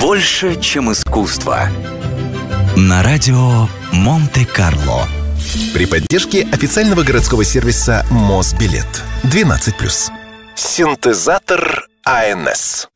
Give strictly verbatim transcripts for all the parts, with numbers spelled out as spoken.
Больше, чем искусство. На радио Монте-Карло. При поддержке официального городского сервиса Мосбилет. двенадцать плюс. Синтезатор эй эн эс.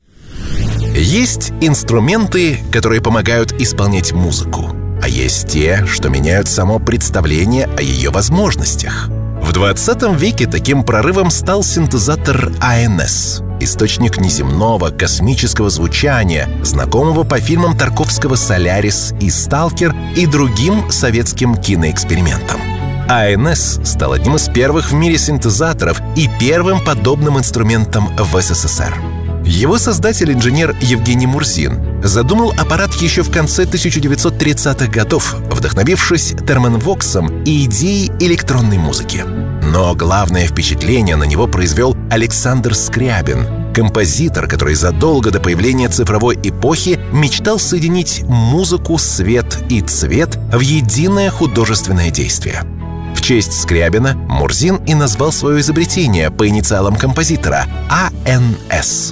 Есть инструменты, которые помогают исполнять музыку, а есть те, что меняют само представление о ее возможностях. В двадцатом веке таким прорывом стал синтезатор эй эн эс, источник неземного космического звучания, знакомого по фильмам Тарковского «Солярис» и «Сталкер» и другим советским киноэкспериментам. эй эн эс стал одним из первых в мире синтезаторов и первым подобным инструментом в эс эс эс эр. Его создатель-инженер Евгений Мурзин задумал аппарат еще в конце тысяча девятьсот тридцатых годов, вдохновившись терменвоксом и идеей электронной музыки. Но главное впечатление на него произвел Александр Скрябин, композитор, который задолго до появления цифровой эпохи мечтал соединить музыку, свет и цвет в единое художественное действие. В честь Скрябина Мурзин и назвал свое изобретение по инициалам композитора – эй эн эс.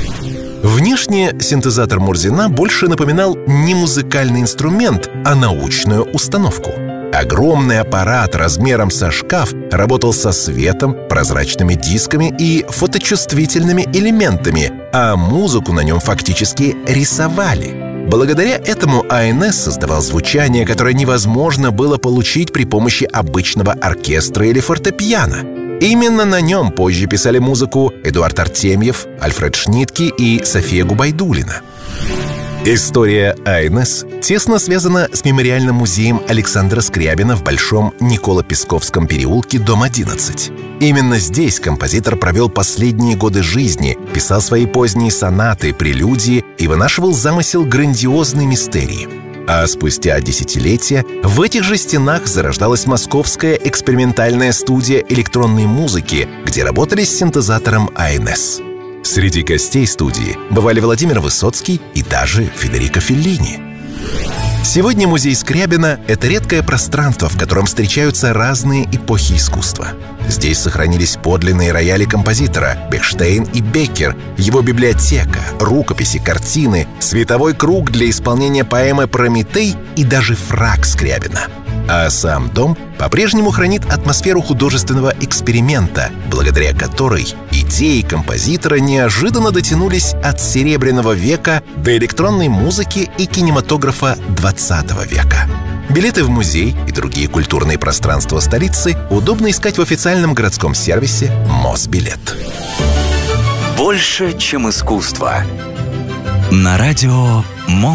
Внешне синтезатор Мурзина больше напоминал не музыкальный инструмент, а научную установку. Огромный аппарат размером со шкаф работал со светом, прозрачными дисками и фоточувствительными элементами, а музыку на нем фактически рисовали. Благодаря этому эй эн эс создавал звучание, которое невозможно было получить при помощи обычного оркестра или фортепиано. Именно на нем позже писали музыку Эдуард Артемьев, Альфред Шнитке и София Губайдуллина. История эй эн эс тесно связана с мемориальным музеем Александра Скрябина в Большом Николо-Песковском переулке, дом одиннадцать. Именно здесь композитор провел последние годы жизни, писал свои поздние сонаты, прелюдии и вынашивал замысел грандиозной мистерии. А спустя десятилетия в этих же стенах зарождалась московская экспериментальная студия электронной музыки, где работали с синтезатором эй эн эс. Среди гостей студии бывали Владимир Высоцкий и даже Федерико Феллини. Сегодня музей Скрябина — это редкое пространство, в котором встречаются разные эпохи искусства. Здесь сохранились подлинные рояли композитора Бехштейн и Беккер, его библиотека, рукописи, картины, световой круг для исполнения поэмы «Прометей» и даже фрак Скрябина. А сам дом по-прежнему хранит атмосферу художественного эксперимента, благодаря которой идеи композитора неожиданно дотянулись от Серебряного века до электронной музыки и кинематографа двадцатого века. Билеты в музей и другие культурные пространства столицы удобно искать в официальном городском сервисе Мосбилет. Больше, чем искусство. На радио Мон.